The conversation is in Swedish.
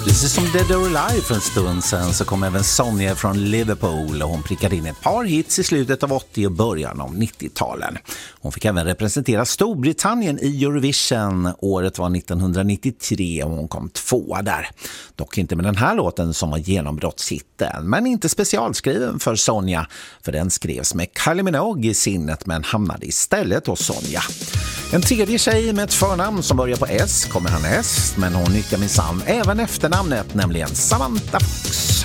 Precis som Dead or Alive för en stund sedan så kom även Sonja från Liverpool och hon prickade in ett par hits i slutet av 80- och början av 90-talen. Hon fick även representera Storbritannien i Eurovision. Året var 1993 och hon kom tvåa där. Dock inte med den här låten som var genombrottshitten, men inte specialskriven för Sonja, för den skrevs med Kylie Minogue i sinnet men hamnade istället hos Sonja. En tredje tjej med ett förnamn som börjar på S kommer härnäst, men hon nyttjar minsann även efternamnet, nämligen Samantha Fox.